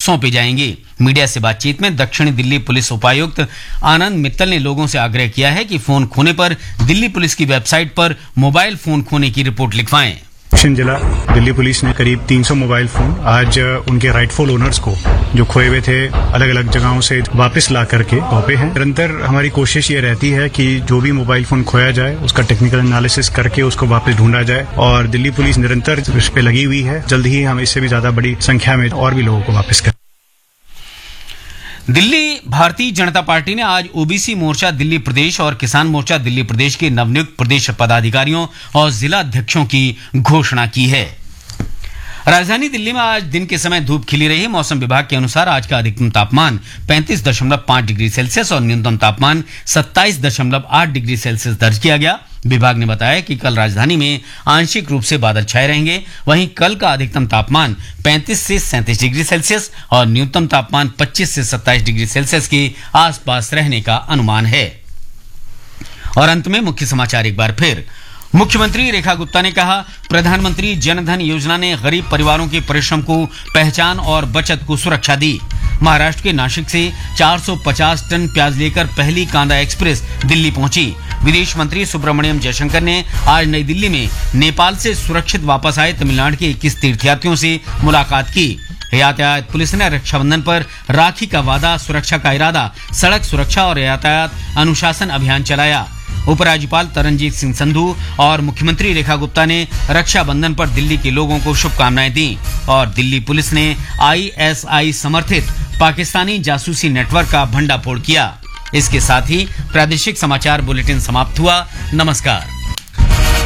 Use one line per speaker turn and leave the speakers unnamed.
सौंपे जाएंगे। मीडिया से बातचीत में दक्षिणी दिल्ली पुलिस उपायुक्त आनंद मित्तल ने लोगों से आग्रह किया है कि फोन खोने पर दिल्ली पुलिस की वेबसाइट पर मोबाइल फोन खोने की रिपोर्ट लिखवाएं।
दक्षिण जिला दिल्ली पुलिस ने करीब 300 मोबाइल फोन आज उनके राइटफुल ओनर्स को जो खोए हुए थे अलग अलग जगहों से वापस ला करके सौंपे हैं। निरंतर हमारी कोशिश ये रहती है कि जो भी मोबाइल फोन खोया जाए उसका टेक्निकल एनालिसिस करके उसको वापस ढूंढा जाए और दिल्ली पुलिस निरंतर इस पे लगी हुई है। जल्द ही हम इससे भी ज्यादा बड़ी संख्या में और भी लोगों को वापस करें।
दिल्ली भारतीय जनता पार्टी ने आज ओबीसी मोर्चा दिल्ली प्रदेश और किसान मोर्चा दिल्ली प्रदेश के नवनियुक्त प्रदेश पदाधिकारियों और जिला अध्यक्षों की घोषणा की है। राजधानी दिल्ली में आज दिन के समय धूप खिली रही। मौसम विभाग के अनुसार आज का अधिकतम तापमान 35.5 डिग्री सेल्सियस और न्यूनतम तापमान 27.8 डिग्री सेल्सियस दर्ज किया गया। विभाग ने बताया कि कल राजधानी में आंशिक रूप से बादल छाए रहेंगे। वहीं कल का अधिकतम तापमान 35 से 37 डिग्री सेल्सियस और न्यूनतम तापमान 25 से 27 डिग्री सेल्सियस के आसपास रहने का अनुमान है। और अंत में मुख्य समाचार एक बार फिर। मुख्यमंत्री रेखा गुप्ता ने कहा, प्रधानमंत्री जन धन योजना ने गरीब परिवारों के परिश्रम को पहचान और बचत को सुरक्षा दी। महाराष्ट्र के नासिक से 450 टन प्याज लेकर पहली कांदा एक्सप्रेस दिल्ली पहुंची। विदेश मंत्री सुब्रमण्यम जयशंकर ने आज नई दिल्ली में नेपाल से सुरक्षित वापस आए तमिलनाडु के 21 तीर्थयात्रियों से मुलाकात की। यातायात पुलिस ने रक्षाबंधन पर राखी का वादा, सुरक्षा का इरादा, सड़क सुरक्षा और यातायात अनुशासन अभियान चलाया। उपराज्यपाल तरनजीत सिंह संधू और मुख्यमंत्री रेखा गुप्ता ने रक्षाबंधन पर दिल्ली के लोगों को शुभकामनाएं दी। और दिल्ली पुलिस ने ISI समर्थित पाकिस्तानी जासूसी नेटवर्क का भंडाफोड़ किया। इसके साथ ही प्रादेशिक समाचार बुलेटिन समाप्त हुआ। नमस्कार।